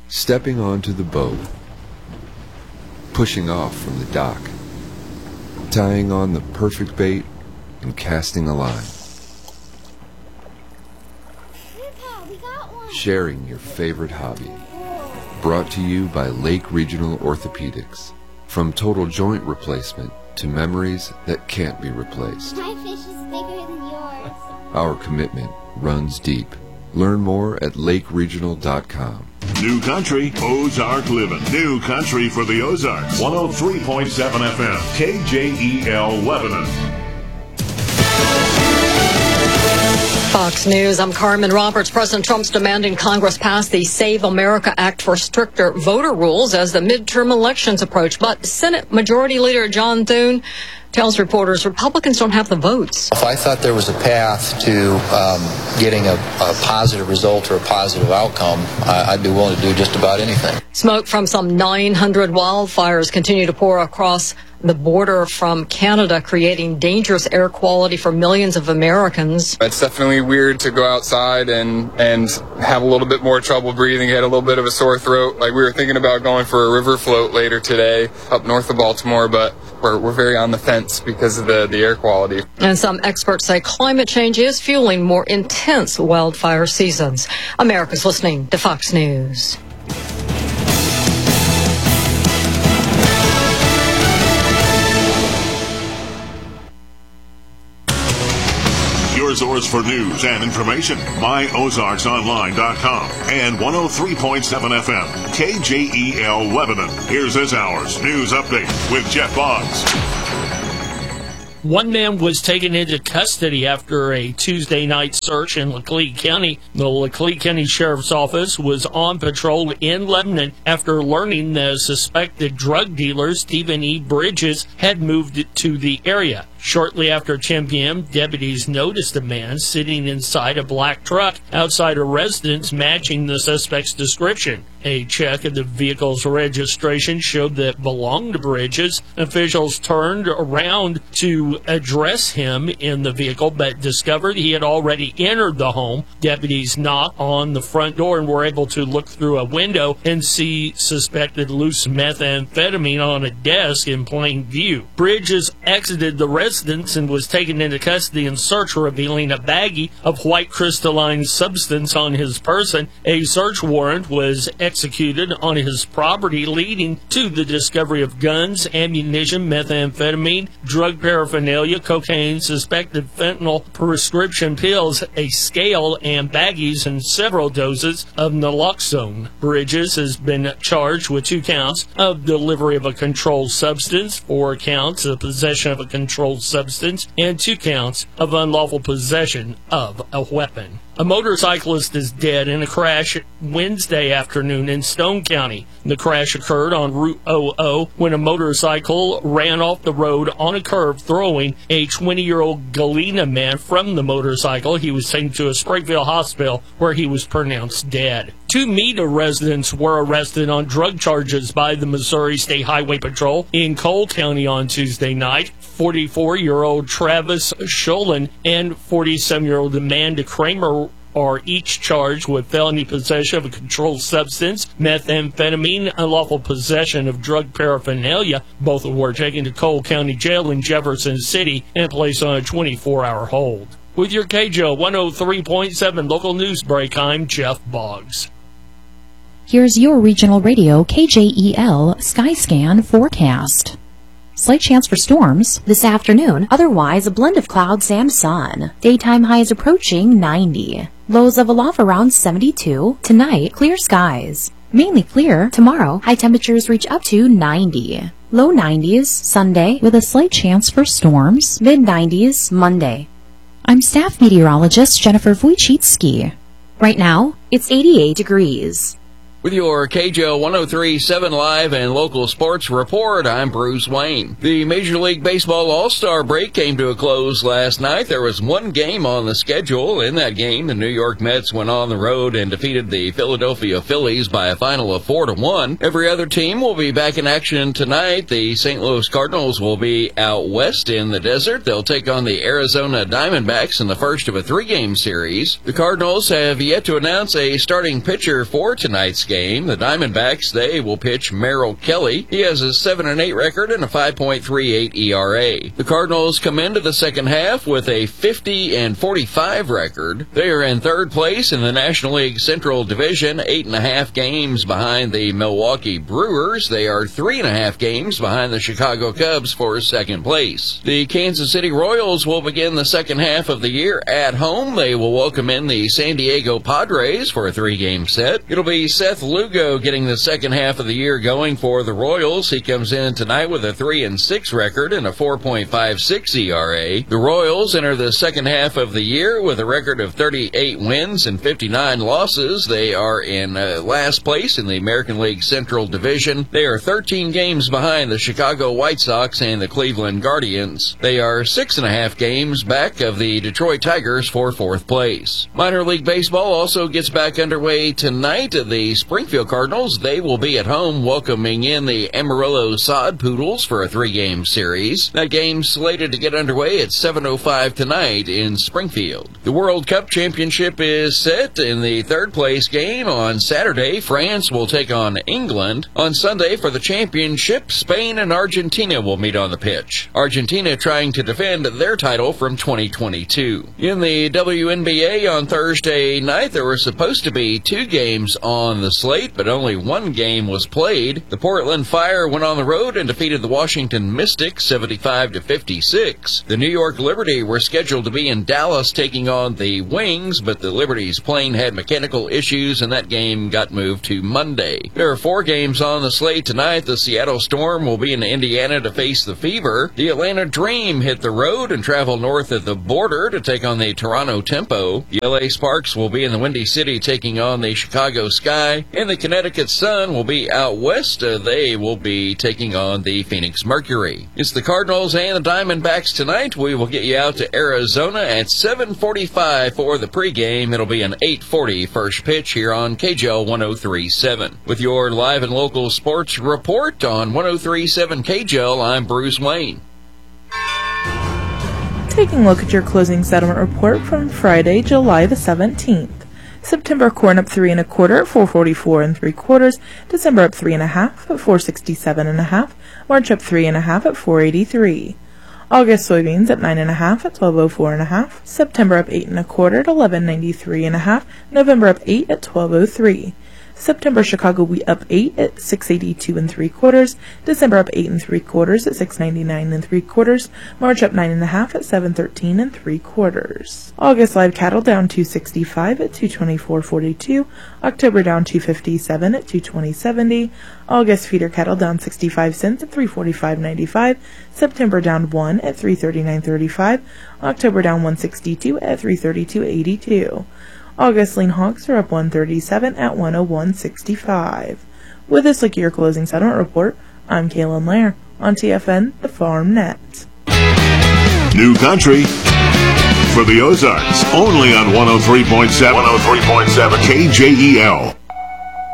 Stepping onto the boat, pushing off from the dock, tying on the perfect bait, and casting a line. Grandpa, we got one. Sharing your favorite hobby. Brought to you by Lake Regional Orthopedics. From total joint replacement to memories that can't be replaced. My fish is bigger than yours. Our commitment runs deep. Learn more at lakeregional.com. New Country, Ozark Living. New Country for the Ozarks. 103.7 FM, KJEL Lebanon. Fox News, I'm Carmen Roberts. President Trump's demanding Congress pass the Save America Act for stricter voter rules as the midterm elections approach. But Senate Majority Leader John Thune tells reporters Republicans don't have the votes. If I thought there was a path to getting a positive result or a positive outcome, I'd be willing to do just about anything. Smoke from some 900 wildfires continue to pour across the border from Canada, creating dangerous air quality for millions of Americans. It's definitely weird to go outside and have a little bit more trouble breathing, get a little bit of a sore throat. Like, we were thinking about going for a river float later today up north of Baltimore, but we're very on the fence because of the air quality. And some experts say climate change is fueling more intense wildfire seasons. America's listening to Fox News. Your source for news and information, myozarksonline.com and 103.7 FM, KJEL Lebanon. Here's this hour's news update with Jeff Boggs. One man was taken into custody after a Tuesday night search in Laclede County. The Laclede County Sheriff's Office was on patrol in Lebanon after learning the suspected drug dealer, Stephen E. Bridges, had moved to the area. Shortly after 10 p.m., deputies noticed a man sitting inside a black truck outside a residence matching the suspect's description. A check of the vehicle's registration showed that it belonged to Bridges. Officials turned around to address him in the vehicle, but discovered he had already entered the home. Deputies knocked on the front door and were able to look through a window and see suspected loose methamphetamine on a desk in plain view. Bridges exited the residence and was taken into custody in search, revealing a baggie of white crystalline substance on his person. A search warrant was executed on his property, leading to the discovery of guns, ammunition, methamphetamine, drug paraphernalia, cocaine, suspected fentanyl, prescription pills, a scale, and baggies and several doses of naloxone. Bridges has been charged with 2 counts of delivery of a controlled substance, 4 counts of possession of a controlled substance, and 2 counts of unlawful possession of a weapon. A motorcyclist is dead in a crash Wednesday afternoon in Stone County. The crash occurred on Route 00 when a motorcycle ran off the road on a curve, throwing a 20-year-old Galena man from the motorcycle. He was taken to a Springfield hospital where he was pronounced dead. 2 Meta residents were arrested on drug charges by the Missouri State Highway Patrol in Cole County on Tuesday night. 44-year-old Travis Sholin and 47-year-old Amanda Kramer are each charged with felony possession of a controlled substance, methamphetamine, unlawful possession of drug paraphernalia. Both were taken to Cole County Jail in Jefferson City and placed on a 24-hour hold. With your KJO 103.7 local news break, I'm Jeff Boggs. Here's your regional radio KJEL Skyscan forecast. Slight chance for storms this afternoon, otherwise a blend of clouds and sun. Daytime highs approaching 90. Lows level off around 72. Tonight, clear skies. Mainly clear. Tomorrow, high temperatures reach up to 90. Low 90s Sunday with a slight chance for storms. Mid 90s Monday. I'm staff meteorologist Jennifer Wojcicki. Right now, it's 88 degrees. With your KJO 103.7 live and local sports report, I'm Bruce Wayne. The Major League Baseball All-Star break came to a close last night. There was one game on the schedule. In that game, the New York Mets went on the road and defeated the Philadelphia Phillies by a final of 4-1. Every other team will be back in action tonight. The St. Louis Cardinals will be out west in the desert. They'll take on the Arizona Diamondbacks in the first of a 3-game series. The Cardinals have yet to announce a starting pitcher for tonight's game. The Diamondbacks, they will pitch Merrill Kelly. He has a 7-8 record and a 5.38 ERA. The Cardinals come into the second half with a 50-45 record. They are in third place in the National League Central Division, 8.5 games behind the Milwaukee Brewers. They are 3.5 games behind the Chicago Cubs for second place. The Kansas City Royals will begin the second half of the year at home. They will welcome in the San Diego Padres for a 3-game set. It'll be Seth Lugo getting the second half of the year going for the Royals. He comes in tonight with a 3-6 record and a 4.56 ERA. The Royals enter the second half of the year with a record of 38 wins and 59 losses. They are in last place in the American League Central Division. They are 13 games behind the Chicago White Sox and the Cleveland Guardians. They are 6.5 games back of the Detroit Tigers for fourth place. Minor League Baseball also gets back underway tonight. The Springfield Cardinals, they will be at home welcoming in the Amarillo Sod Poodles for a 3-game series. That game's slated to get underway at 7:05 tonight in Springfield. The World Cup Championship is set. In the third place game on Saturday, France will take on England. On Sunday for the championship, Spain and Argentina will meet on the pitch. Argentina trying to defend their title from 2022. In the WNBA on Thursday night, there were supposed to be 2 games on the slate, but only 1 game was played. The Portland Fire went on the road and defeated the Washington Mystics 75-56. The New York Liberty were scheduled to be in Dallas taking on the Wings, but the Liberty's plane had mechanical issues and that game got moved to Monday. There are 4 games on the slate tonight. The Seattle Storm will be in Indiana to face the Fever. The Atlanta Dream hit the road and travel north of the border to take on the Toronto Tempo. The LA Sparks will be in the Windy City taking on the Chicago Sky. And the Connecticut Sun will be out west. They will be taking on the Phoenix Mercury. It's the Cardinals and the Diamondbacks tonight. We will get you out to Arizona at 7:45 for the pregame. It'll be an 8:40 first pitch here on KJL 103.7. With your live and local sports report on 103.7 KJL, I'm Bruce Wayne. Taking a look at your closing settlement report from Friday, July the 17th. September corn up 3 1/4 at 4.44 3/4. December up 3 1/2 at 4.67 1/2. March up 3 1/2 at 4.83. August soybeans up 9 1/2 at 12.04 1/2. September up 8 1/4 at 11.93 1/2. November up 8 at 12.03. September Chicago wheat up 8 at 6.82 3/4. December up 8 3/4 at 6.99 3/4. March up 9 1/2 at 7.13 3/4. August live cattle down 2.65 at 2.24.42. October down 2.57 at 2.20.70. August feeder cattle down 65 cents at 3.45.95. September down 1 at 3.39.35. October down 1.62 at 3.32.82. August lean hogs are up 1.37 at 101.65. With this look at your closing settlement report, I'm Kaylin Lair on TFN, the Farm Net. New country for the Ozarks, only on 103.7 KJEL.